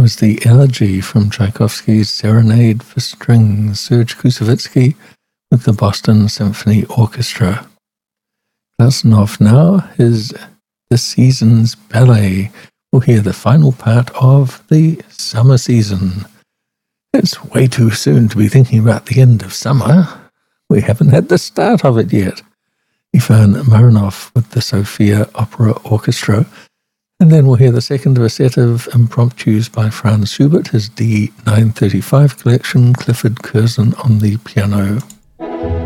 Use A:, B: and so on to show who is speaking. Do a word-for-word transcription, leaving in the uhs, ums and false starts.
A: was the Elegy from Tchaikovsky's Serenade for Strings, Serge Koussevitzky with the Boston Symphony Orchestra. Glasenov now, his The Seasons Ballet. We'll hear the final part of the summer season. It's way too soon to be thinking about the end of summer. We haven't had the start of it yet. Ivan Marinov with the Sofia Opera Orchestra. And then we'll hear the second of a set of impromptus by Franz Schubert, his D nine thirty-five collection, Clifford Curzon on the piano.